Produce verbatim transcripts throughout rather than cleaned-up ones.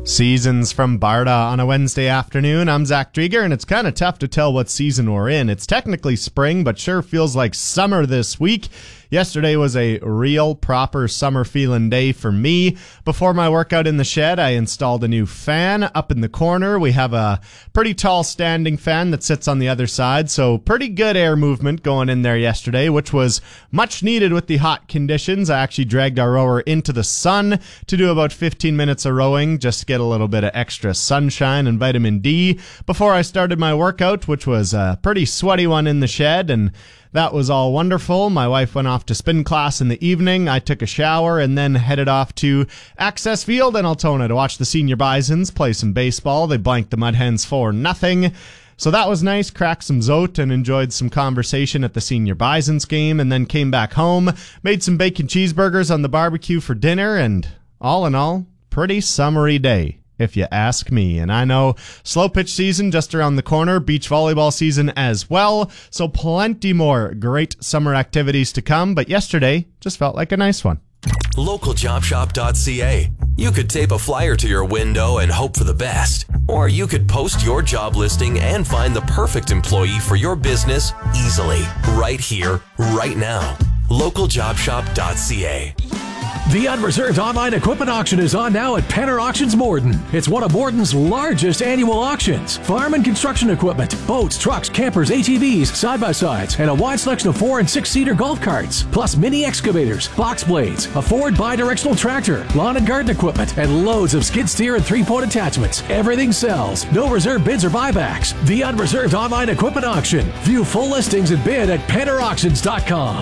Seasons from Barda on a Wednesday afternoon. I'm Zach Drieger, and it's kind of tough to tell what season we're in. It's technically spring, but sure feels like summer this week. Yesterday was a real proper summer feeling day for me. Before my workout in the shed, I installed a new fan up in the corner. We have a pretty tall standing fan that sits on the other side, so pretty good air movement going in there yesterday, which was much needed with the hot conditions. I actually dragged our rower into the sun to do about fifteen minutes of rowing, just to get a little bit of extra sunshine and vitamin D before I started my workout, which was a pretty sweaty one in the shed, and that was all wonderful. My wife went off to spin class in the evening. I took a shower and then headed off to Access Field in Altona to watch the Senior Bisons play some baseball. They blanked the Mud Hens for nothing. So that was nice. Cracked some zote and enjoyed some conversation at the Senior Bisons game, and then came back home, made some bacon cheeseburgers on the barbecue for dinner, and all in all, pretty summery day, if you ask me. And I know slow pitch season just around the corner, beach volleyball season as well, so plenty more great summer activities to come, but yesterday just felt like a nice one. local job shop dot c a. You could tape a flyer to your window and hope for the best. Or you could post your job listing and find the perfect employee for your business easily, right here, right now. local job shop dot c a. The Unreserved Online Equipment Auction is on now at Penner Auctions Morden. It's one of Morden's largest annual auctions. Farm and construction equipment, boats, trucks, campers, A T Vs, side-by-sides, and a wide selection of four- and six-seater golf carts, plus mini excavators, box blades, a Ford bi-directional tractor, lawn and garden equipment, and loads of skid steer and three-point attachments. Everything sells. No reserve bids or buybacks. The Unreserved Online Equipment Auction. View full listings and bid at penner auctions dot com.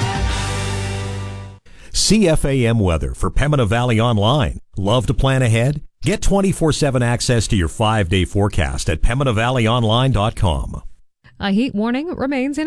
C F A M weather for Pembina Valley Online. Love to plan ahead? Get twenty-four seven access to your five-day forecast at pembina valley online dot com. A heat warning remains in